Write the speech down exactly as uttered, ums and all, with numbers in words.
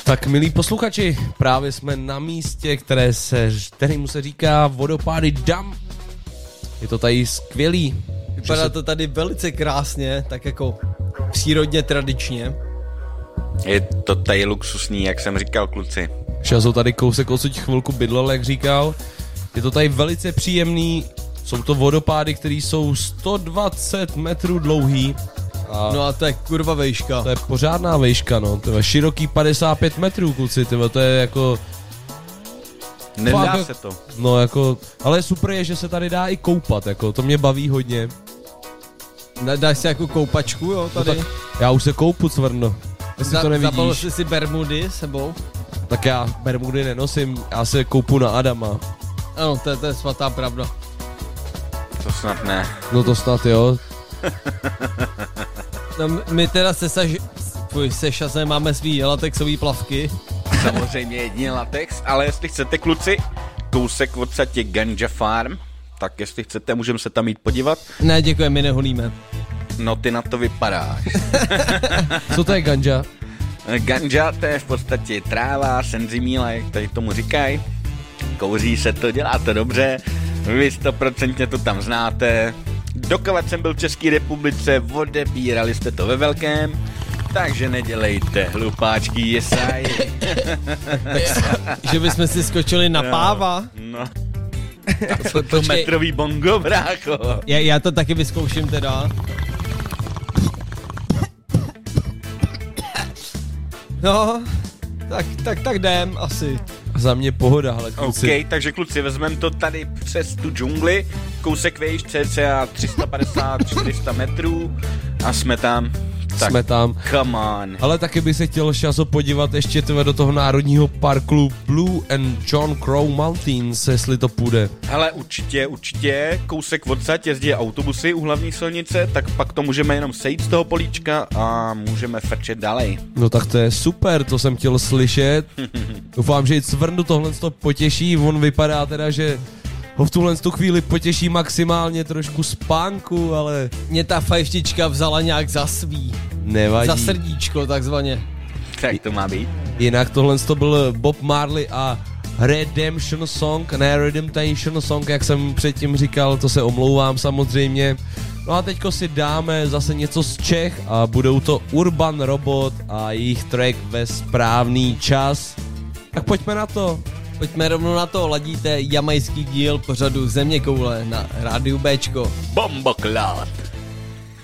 Tak milí posluchači, právě jsme na místě, které se, kterému se říká vodopády Dam. Je to tady skvělý. Vypadá se... to tady velice krásně, tak jako přírodně tradičně. Je to tady luxusní, jak jsem říkal, kluci. Šazo tady kousek odsud chvilku bydlel, jak říkal. Je to tady velice příjemný. Jsou to vodopády, které jsou sto dvacet metrů dlouhý. A no a to je kurva vejška. To je pořádná vejška, no. To je široký padesát pět metrů, kluci, tyhle, to je jako... Nedá Fakt, se to. No jako, ale super je, že se tady dá i koupat, jako, to mě baví hodně. Dáš si jako koupačku, jo, tady? No tak já už se koupu, cvrno. Jestli Za, to nevidíš. Zabal jsi si bermudy sebou? Tak já bermudy nenosím, já se koupu na Adama. Ano, to je, to je svatá pravda. To snad ne. No to snad jo. No my teda se, saž, fuj, se Šazem máme svý latexový plavky. Samozřejmě jedině latex, ale jestli chcete, kluci, kousek odsud je Ganja Farm, tak jestli chcete, můžeme se tam jít podívat. Ne, děkuji, my neholíme. No ty na to vypadáš. Co to je ganja? Ganja, to je v podstatě tráva, senzimíla, jak tady tomu říkají. Kouří se to, dělá to dobře, vy stoprocentně to tam znáte. Dokovat jsem byl v České republice, odebírali jste to ve velkém, takže nedělejte hlupáčky, jesaj. Že bychom si skočili na no, páva. No. To, to metrový bongo, brácho. Já, já to taky vyzkouším teda. No, tak, tak, tak jdem asi. Za mě pohoda, ale kluci. OK, takže kluci, vezmeme to tady přes tu džungli, kousek vejš, cca tři sta padesát až čtyři sta metrů a jsme tam. Tak, jsme tam. Come on. Ale taky by se chtěl Šazo podívat ještě tve do toho národního parku Blue and John Crow Mountains, jestli to půjde. Hele, určitě, určitě, kousek odsud jezdí autobusy u hlavní silnice, tak pak to můžeme jenom sejít z toho políčka a můžeme frčet dalej. No tak to je super, to jsem chtěl slyšet. Doufám, že i Cvrndu tohle to potěší, on vypadá teda, že ho v tuhle tu chvíli potěší maximálně trošku spánku, ale... Mě ta fajštička vzala nějak za svý. Nevadí. Za srdíčko, takzvaně. Tak to má být. Jinak tohle to byl Bob Marley a Redemption Song, ne Redemption Song, jak jsem předtím říkal, to se omlouvám samozřejmě. No a teďko si dáme zase něco z Čech a budou to Urban Robot a jejich track Ve správný čas. Tak pojďme na to. Pojďme rovnou na to, ladíte jamajský díl pořadu Zeměkoule na rádiu Béčko. Bomboklad.